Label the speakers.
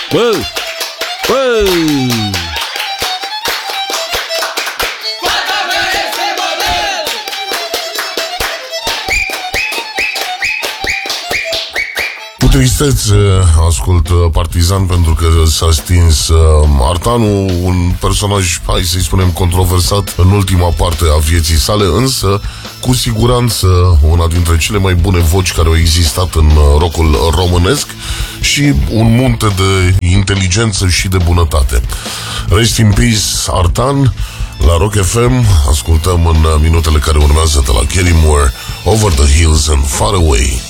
Speaker 1: Bă! Bă!
Speaker 2: Cu tristețe ascult Partizan pentru că s-a stins Artanu, un personaj, hai să-i spunem, controversat în ultima parte a vieții sale, însă cu siguranță una dintre cele mai bune voci care au existat în rockul românesc și un munte de inteligență și de bunătate. Rest in peace, Artan. La Rock FM ascultăm în minutele care urmează de la Gary Moore, Over the Hills and Far Away.